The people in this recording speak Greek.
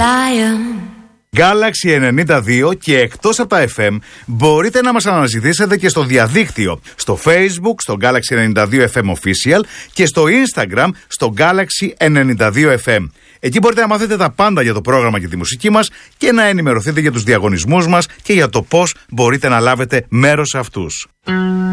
Galaxy 92 και εκτός από τα FM μπορείτε να μας αναζητήσετε και στο διαδίκτυο, στο Facebook, στο Galaxy 92 FM Official και στο Instagram, στο Galaxy 92 FM. Εκεί μπορείτε να μάθετε τα πάντα για το πρόγραμμα και τη μουσική μας και να ενημερωθείτε για τους διαγωνισμούς μας και για το πώς μπορείτε να λάβετε μέρος σε αυτούς.